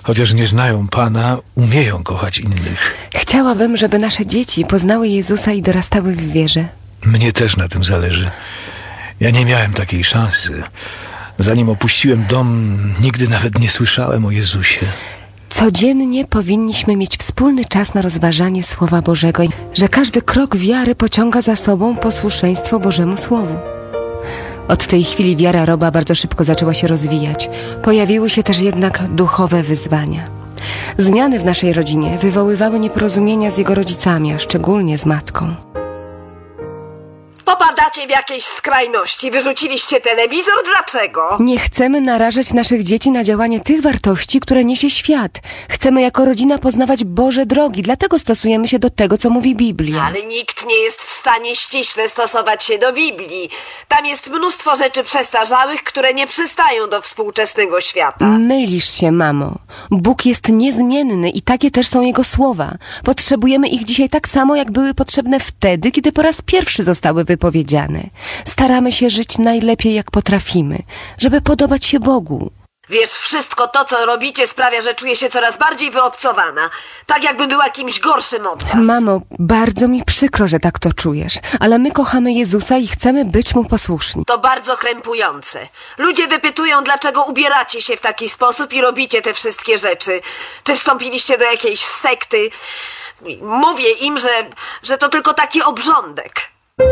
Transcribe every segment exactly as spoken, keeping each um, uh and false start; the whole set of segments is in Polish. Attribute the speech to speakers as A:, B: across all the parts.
A: chociaż nie znają Pana, umieją kochać innych.
B: Chciałabym, żeby nasze dzieci poznały Jezusa i dorastały w wierze.
A: Mnie też na tym zależy. Ja nie miałem takiej szansy. Zanim opuściłem dom, nigdy nawet nie słyszałem o Jezusie.
B: Codziennie powinniśmy mieć wspólny czas na rozważanie Słowa Bożego, że każdy krok wiary pociąga za sobą posłuszeństwo Bożemu Słowu. Od tej chwili wiara Roba bardzo szybko zaczęła się rozwijać. Pojawiły się też jednak duchowe wyzwania. Zmiany w naszej rodzinie wywoływały nieporozumienia z jego rodzicami, a szczególnie z matką.
C: Popadacie w jakieś skrajności. Wyrzuciliście telewizor. Dlaczego?
B: Nie chcemy narażać naszych dzieci na działanie tych wartości, które niesie świat. Chcemy jako rodzina poznawać Boże drogi, dlatego stosujemy się do tego, co mówi Biblia.
C: Ale nikt nie jest w stanie ściśle stosować się do Biblii. Tam jest mnóstwo rzeczy przestarzałych, które nie przystają do współczesnego świata.
B: Mylisz się, mamo. Bóg jest niezmienny i takie też są Jego słowa. Potrzebujemy ich dzisiaj tak samo, jak były potrzebne wtedy, kiedy po raz pierwszy zostały wypowiedziane. Staramy się żyć najlepiej, jak potrafimy, żeby podobać się Bogu.
C: Wiesz, wszystko to, co robicie, sprawia, że czuję się coraz bardziej wyobcowana. Tak jakbym była kimś gorszym od was.
B: Mamo, bardzo mi przykro, że tak to czujesz, ale my kochamy Jezusa i chcemy być Mu posłuszni.
C: To bardzo krępujące. Ludzie wypytują, dlaczego ubieracie się w taki sposób i robicie te wszystkie rzeczy. Czy wstąpiliście do jakiejś sekty? Mówię im, że, że to tylko taki obrządek.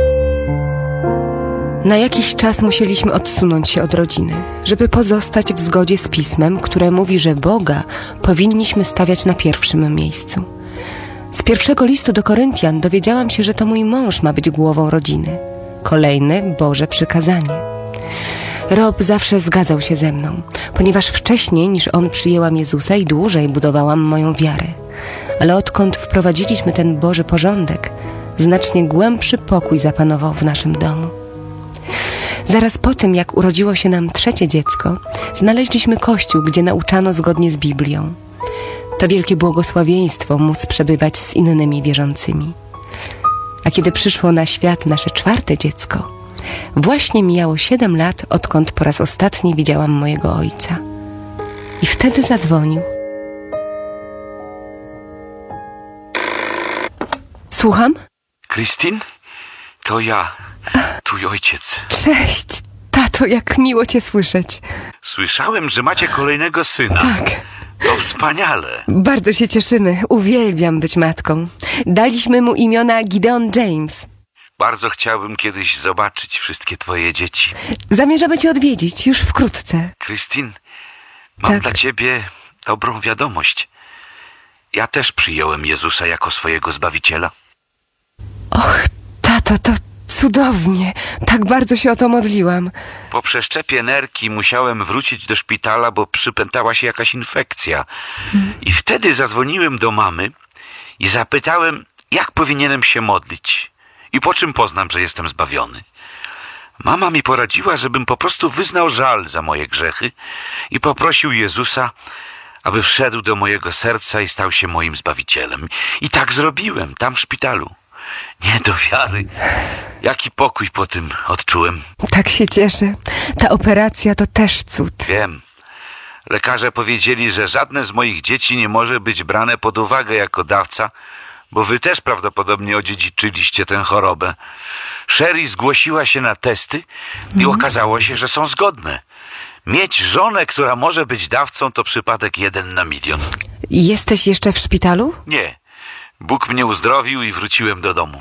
B: Na jakiś czas musieliśmy odsunąć się od rodziny, żeby pozostać w zgodzie z Pismem, które mówi, że Boga powinniśmy stawiać na pierwszym miejscu. Z pierwszego listu do Koryntian dowiedziałam się, że to mój mąż ma być głową rodziny. Kolejne Boże przykazanie. Rob zawsze zgadzał się ze mną, ponieważ wcześniej niż on przyjęłam Jezusa i dłużej budowałam moją wiarę. Ale odkąd wprowadziliśmy ten Boży porządek, znacznie głębszy pokój zapanował w naszym domu. Zaraz po tym, jak urodziło się nam trzecie dziecko, znaleźliśmy kościół, gdzie nauczano zgodnie z Biblią. To wielkie błogosławieństwo móc przebywać z innymi wierzącymi. A kiedy przyszło na świat nasze czwarte dziecko, właśnie mijało siedem lat, odkąd po raz ostatni widziałam mojego ojca. I wtedy zadzwonił. Słucham?
D: Kristin? To ja, twój ojciec.
B: Cześć, tato, jak miło cię słyszeć.
D: Słyszałem, że macie kolejnego syna.
B: Tak.
D: To wspaniale.
B: Bardzo się cieszymy. Uwielbiam być matką. Daliśmy mu imiona Gideon James.
D: Bardzo chciałbym kiedyś zobaczyć wszystkie twoje dzieci.
B: Zamierzamy cię odwiedzić już wkrótce.
D: Kristin, mam
B: Tak.
D: dla ciebie dobrą wiadomość. Ja też przyjąłem Jezusa jako swojego Zbawiciela.
B: Och, tato, to cudownie. Tak bardzo się o to modliłam.
D: Po przeszczepie nerki musiałem wrócić do szpitala, bo przypętała się jakaś infekcja. I wtedy zadzwoniłem do mamy i zapytałem, jak powinienem się modlić i po czym poznam, że jestem zbawiony. Mama mi poradziła, żebym po prostu wyznał żal za moje grzechy i poprosił Jezusa, aby wszedł do mojego serca i stał się moim Zbawicielem. I tak zrobiłem, tam w szpitalu. Nie do wiary. Jaki pokój po tym odczułem.
B: Tak się cieszę. Ta operacja to też cud.
D: Wiem. Lekarze powiedzieli, że żadne z moich dzieci nie może być brane pod uwagę jako dawca, bo wy też prawdopodobnie odziedziczyliście tę chorobę. Sherry zgłosiła się na testy i mm. okazało się, że są zgodne. Mieć żonę, która może być dawcą, to przypadek jeden na milion.
B: Jesteś jeszcze w szpitalu?
D: Nie. Bóg mnie uzdrowił i wróciłem do domu.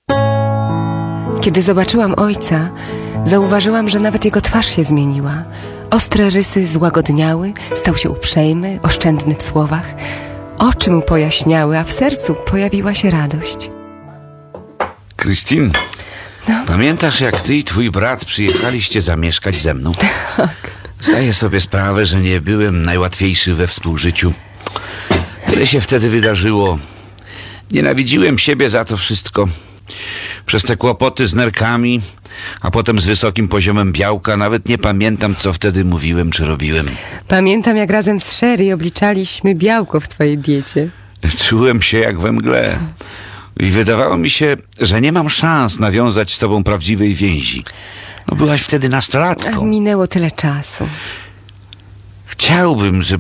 B: Kiedy zobaczyłam ojca, zauważyłam, że nawet jego twarz się zmieniła. Ostre rysy złagodniały, stał się uprzejmy, oszczędny w słowach. Oczy mu pojaśniały, a w sercu pojawiła się radość.
D: Kristin,
B: No.
D: pamiętasz, jak ty i twój brat przyjechaliście zamieszkać ze mną?
B: Tak.
D: Zdaję sobie sprawę, że nie byłem najłatwiejszy we współżyciu. Tyle się wtedy wydarzyło. Nienawidziłem siebie za to wszystko. Przez te kłopoty z nerkami, a potem z wysokim poziomem białka, nawet nie pamiętam, co wtedy mówiłem czy robiłem.
B: Pamiętam, jak razem z Sherry obliczaliśmy białko w twojej diecie.
D: Czułem się jak we mgle. I wydawało mi się, że nie mam szans nawiązać z tobą prawdziwej więzi. No byłaś wtedy nastolatką.
B: Minęło tyle czasu.
D: Chciałbym, żeby